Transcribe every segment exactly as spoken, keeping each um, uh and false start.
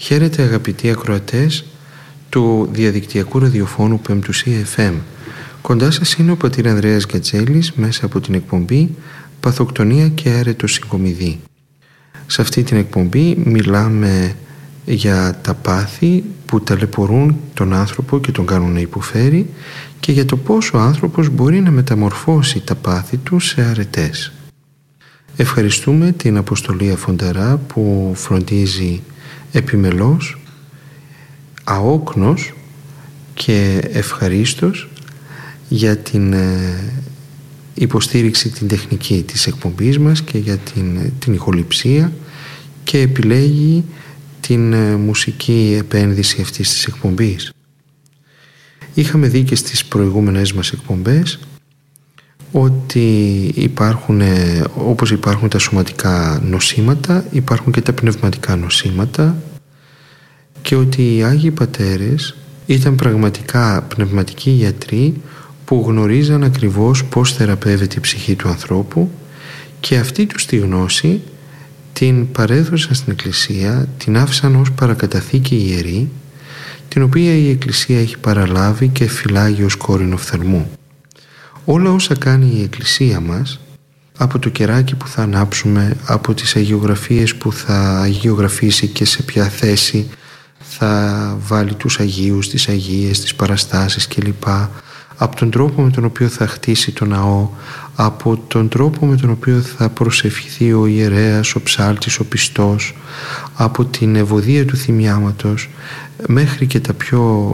Χαίρετε αγαπητοί ακροατές του διαδικτυακού ραδιοφώνου Πεμπτουσία εφ εμ. Κοντά σας είναι ο πατήρ Ανδρέας Γκατζέλης μέσα από την εκπομπή Παθοκτονία και Άρετο Συγκομιδή. Σε αυτή την εκπομπή μιλάμε για τα πάθη που ταλαιπωρούν τον άνθρωπο και τον κάνουν να υποφέρει και για το πώς ο άνθρωπος μπορεί να μεταμορφώσει τα πάθη του σε αρετές. Ευχαριστούμε την Αποστολή Αφονταρά που φροντίζει επιμελώς, αόκνος και ευχαρίστως για την υποστήριξη την τεχνική της εκπομπής μας και για την, την ηχοληψία, και επιλέγει την μουσική επένδυση αυτής της εκπομπής. Είχαμε δει και στις προηγούμενες μας εκπομπές ότι υπάρχουν, όπως υπάρχουν τα σωματικά νοσήματα, υπάρχουν και τα πνευματικά νοσήματα, και ότι οι Άγιοι Πατέρες ήταν πραγματικά πνευματικοί γιατροί που γνωρίζαν ακριβώς πώς θεραπεύεται η ψυχή του ανθρώπου, και αυτή τους τη γνώση την παρέδωσαν στην Εκκλησία, την άφησαν ως παρακαταθήκη ιερή, την οποία η Εκκλησία έχει παραλάβει και φυλάγει ως κόρηνο φθαλμού. Όλα όσα κάνει η Εκκλησία μας, από το κεράκι που θα ανάψουμε, από τις αγιογραφίες που θα αγιογραφήσει και σε ποια θέση θα βάλει τους Αγίους, τις Αγίες, τις παραστάσεις κλπ., από τον τρόπο με τον οποίο θα χτίσει το ναό, από τον τρόπο με τον οποίο θα προσευχηθεί ο ιερέας, ο ψάλτης, ο πιστός, από την ευωδία του θυμιάματος μέχρι και τα πιο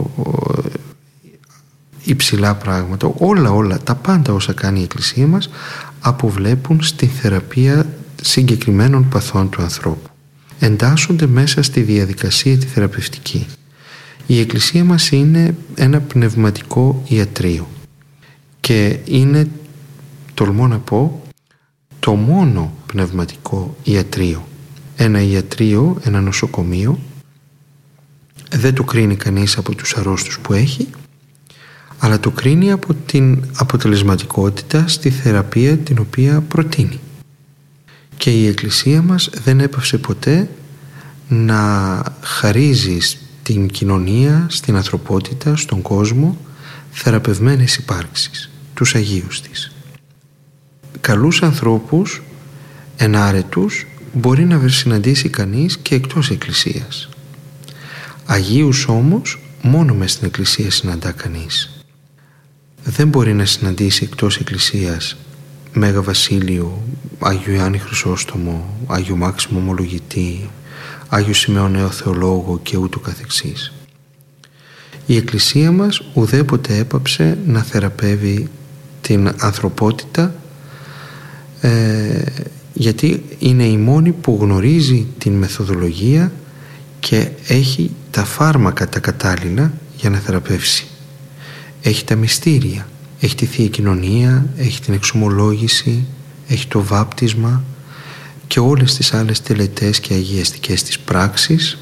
υψηλά πράγματα, όλα όλα, τα πάντα όσα κάνει η Εκκλησία μας αποβλέπουν στην θεραπεία συγκεκριμένων παθών του ανθρώπου. Εντάσσονται μέσα στη διαδικασία τη θεραπευτική. Η Εκκλησία μας είναι ένα πνευματικό ιατρείο και είναι, τολμώ να πω, το μόνο πνευματικό ιατρείο. Ένα ιατρείο, ένα νοσοκομείο δεν το κρίνει κανείς από τους αρρώστους που έχει, αλλά το κρίνει από την αποτελεσματικότητα στη θεραπεία την οποία προτείνει. Και η Εκκλησία μας δεν έπαυσε ποτέ να χαρίζει στην κοινωνία, στην ανθρωπότητα, στον κόσμο θεραπευμένες υπάρξεις, τους Αγίους της. Καλούς ανθρώπους ενάρετους μπορεί να συναντήσει κανείς και εκτός Εκκλησίας. Αγίους όμως μόνο μες στην Εκκλησία συναντά κανείς. Δεν μπορεί να συναντήσει εκτός Εκκλησίας Μέγα Βασίλειο, Άγιο Ιωάννη Χρυσόστομο, Άγιο Μάξιμο Ομολογητή, Άγιο Σημεών Νέο Θεολόγο και ούτω καθεξής. Η Εκκλησία μας ουδέποτε έπαψε να θεραπεύει την ανθρωπότητα, ε, γιατί είναι η μόνη που γνωρίζει την μεθοδολογία και έχει τα φάρμακα τα κατάλληλα για να θεραπεύσει. Έχει τα μυστήρια, έχει τη Θεία Κοινωνία, έχει την εξομολόγηση, έχει το βάπτισμα και όλες τις άλλες τελετές και αγιαστικές της πράξεις.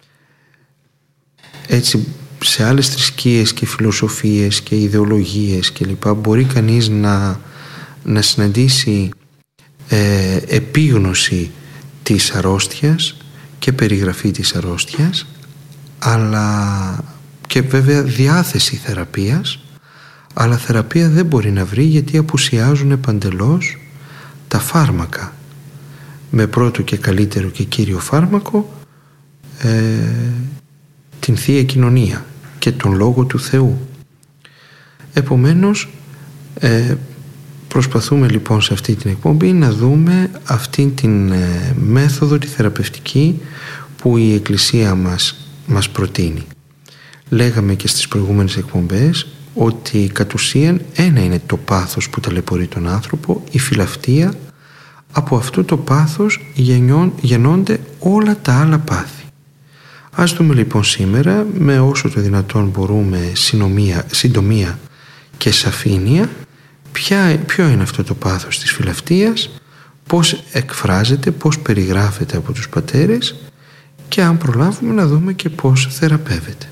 Έτσι, σε άλλες θρησκείες και φιλοσοφίες και ιδεολογίες και λοιπά μπορεί κανείς να, να συναντήσει ε, επίγνωση της αρρώστιας και περιγραφή της αρρώστιας, αλλά και βέβαια διάθεση θεραπείας, αλλά θεραπεία δεν μπορεί να βρει γιατί απουσιάζουν παντελώς τα φάρμακα, με πρώτο και καλύτερο και κύριο φάρμακο ε, την Θεία Κοινωνία και τον Λόγο του Θεού. Επομένως ε, προσπαθούμε λοιπόν σε αυτή την εκπομπή να δούμε αυτή την ε, μέθοδο τη θεραπευτική που η Εκκλησία μας, μας προτείνει. Λέγαμε και στις προηγούμενες εκπομπές ότι κατ' ουσίαν ένα είναι το πάθος που ταλαιπωρεί τον άνθρωπο, η φιλαυτία. Από αυτό το πάθος γεννιών, γεννώνται όλα τα άλλα πάθη. Ας δούμε λοιπόν σήμερα, με όσο το δυνατόν μπορούμε συνομία, συντομία και σαφήνεια, ποια, ποιο είναι αυτό το πάθος της φιλαυτίας, πώς εκφράζεται, πώς περιγράφεται από τους πατέρες και αν προλάβουμε να δούμε και πώς θεραπεύεται.